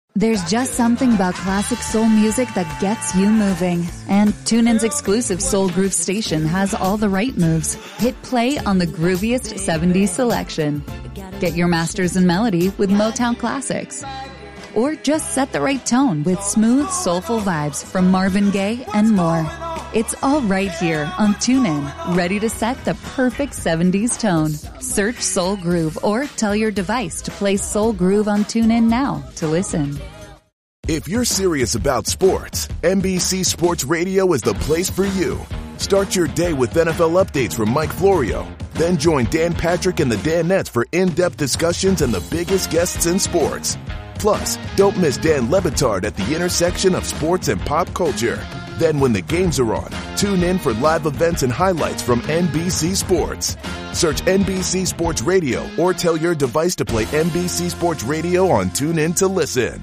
There's just something about classic soul music that gets you moving. And TuneIn's exclusive Soul Groove station has all the right moves. Hit play on the grooviest 70s selection. Get your masters in melody with Motown classics. Or just set the right tone with smooth, soulful vibes from Marvin Gaye and more. It's all right here on TuneIn, ready to set the perfect 70s tone. Search Soul Groove or tell your device to play Soul Groove on TuneIn now to listen. If you're serious about sports, NBC Sports Radio is the place for you. Start your day with NFL updates from Mike Florio. Then join Dan Patrick and the Danettes for in-depth discussions and the biggest guests in sports. Plus, don't miss Dan Le Batard at the intersection of sports and pop culture. Then when the games are on, tune in for live events and highlights from NBC Sports. Search NBC Sports Radio or tell your device to play NBC Sports Radio on TuneIn to listen.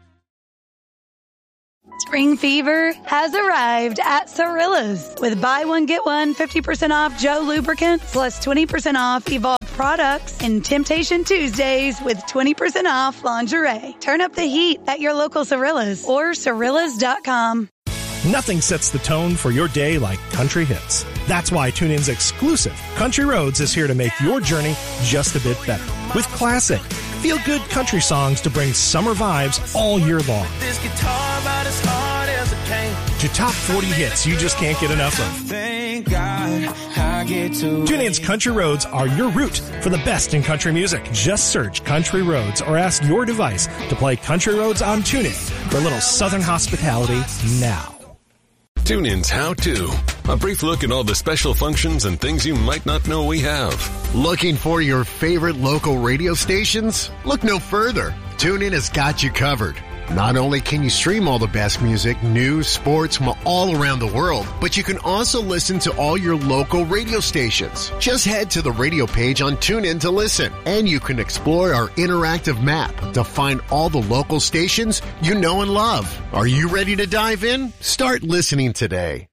Spring fever has arrived at Cirilla's with buy one, get one, 50% off Joe lubricants plus 20% off Evolve products and Temptation Tuesdays with 20% off lingerie. Turn up the heat at your local Cirilla's or Cirillas.com. Nothing sets the tone for your day like country hits. That's why TuneIn's exclusive Country Roads is here to make your journey just a bit better. With classic, feel-good country songs to bring summer vibes all year long. This guitar about as hard as it can. To top 40 hits you just can't get enough of. Thank God I get to TuneIn's Country Roads are your route for the best in country music. Just search Country Roads or ask your device to play Country Roads on TuneIn for a little southern hospitality now. TuneIn's How To. A brief look at all the special functions and things you might not know we have. Looking for your favorite local radio stations? Look no further. TuneIn has got you covered. Not only can you stream all the best music, news, sports from all around the world, but you can also listen to all your local radio stations. Just head to the radio page on TuneIn to listen, and you can explore our interactive map to find all the local stations you know and love. Are you ready to dive in? Start listening today.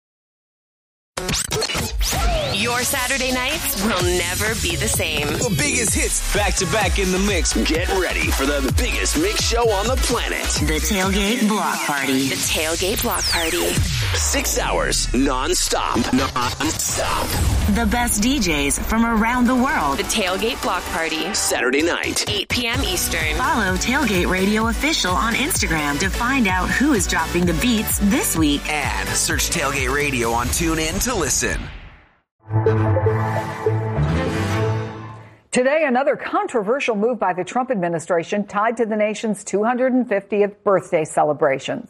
Your Saturday nights will never be the same. The biggest hits back to back in the mix. Get ready for the biggest mix show on the planet. The Tailgate Block Party. The Tailgate Block Party. 6 hours non-stop. The best DJs from around the world. The Tailgate Block Party. Saturday night, 8 p.m. Eastern. Follow Tailgate Radio Official on Instagram to find out who is dropping the beats this week. And search Tailgate Radio on TuneIn to listen. Today, another controversial move by the Trump administration tied to the nation's 250th birthday celebrations.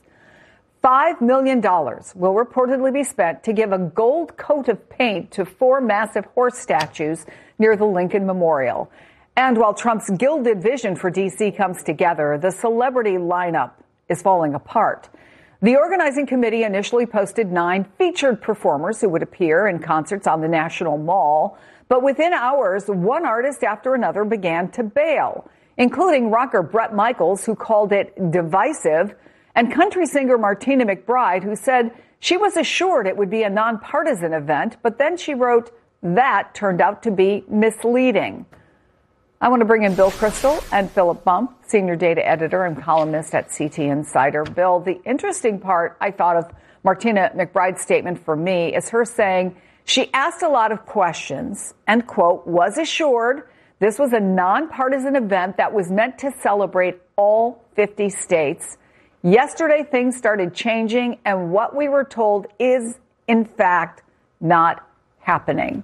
$5 million will reportedly be spent to give a gold coat of paint to 4 massive horse statues near the Lincoln Memorial. And while Trump's gilded vision for D.C. comes together, the celebrity lineup is falling apart. The organizing committee initially posted 9 featured performers who would appear in concerts on the National Mall. But within hours, one artist after another began to bail, including rocker Bret Michaels, who called it divisive, and country singer Martina McBride, who said she was assured it would be a nonpartisan event, but then she wrote that turned out to be misleading. I want to bring in Bill Kristol and Philip Bump, senior data editor and columnist at CT Insider. Bill, the interesting part, I thought, of Martina McBride's statement for me is her saying she asked a lot of questions and, quote, was assured this was a nonpartisan event that was meant to celebrate all 50 states. Yesterday, things started changing, and what we were told is, in fact, not happening.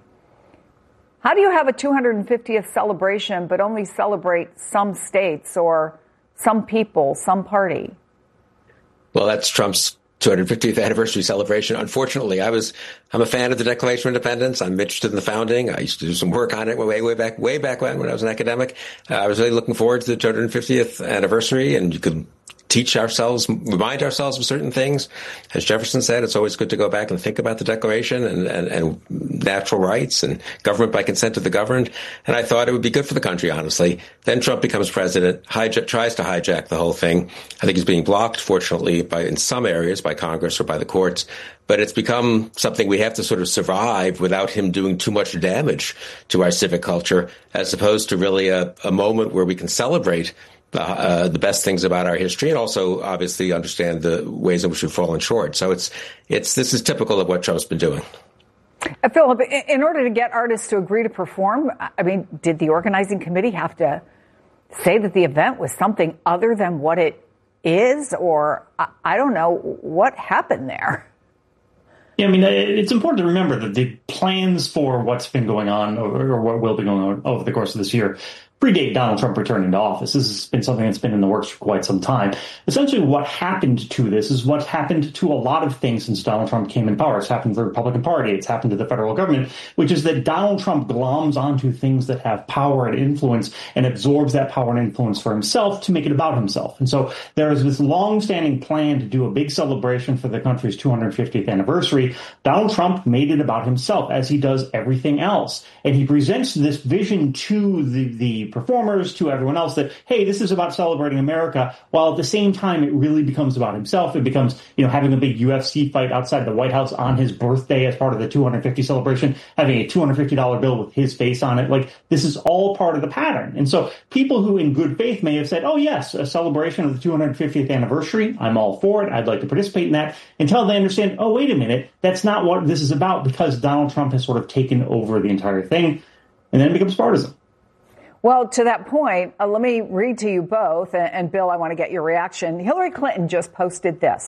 How do you have a 250th celebration but only celebrate some states or some people, some party? Well, that's Trump's 250th anniversary celebration. Unfortunately, I'm a fan of the Declaration of Independence. I'm interested in the founding. I used to do some work on it way back when I was an academic. I was really looking forward to the 250th anniversary, and you could remind ourselves of certain things. As Jefferson said, it's always good to go back and think about the Declaration and natural rights and government by consent of the governed. And I thought it would be good for the country, honestly. Then Trump becomes president, tries to hijack the whole thing. I think he's being blocked, fortunately, in some areas by Congress or by the courts. But it's become something we have to sort of survive without him doing too much damage to our civic culture, as opposed to really a moment where we can celebrate the best things about our history, and also obviously understand the ways in which we've fallen short. So this is typical of what Trump's been doing. Philip, in order to get artists to agree to perform, I mean, did the organizing committee have to say that the event was something other than what it is? Or I don't know what happened there. Yeah, I mean, it's important to remember that the plans for what's been going on or what will be going on over the course of this year predate Donald Trump returning to office. This has been something that's been in the works for quite some time. Essentially, what happened to this is what happened to a lot of things since Donald Trump came in power. It's happened to the Republican Party. It's happened to the federal government, which is that Donald Trump gloms onto things that have power and influence and absorbs that power and influence for himself to make it about himself. And so there is this long-standing plan to do a big celebration for the country's 250th anniversary. Donald Trump made it about himself, as he does everything else. And he presents this vision to the performers, to everyone else, that, hey, this is about celebrating America, while at the same time it really becomes about himself. It becomes, having a big UFC fight outside the White House on his birthday as part of the 250 celebration, having a $250 bill with his face on it. Like, this is all part of the pattern. And so people who in good faith may have said, oh, yes, a celebration of the 250th anniversary, I'm all for it, I'd like to participate in that, until they understand, oh, wait a minute, that's not what this is about, because Donald Trump has sort of taken over the entire thing, and then it becomes partisan. Well, to that point, let me read to you both, and Bill, I want to get your reaction. Hillary Clinton just posted this.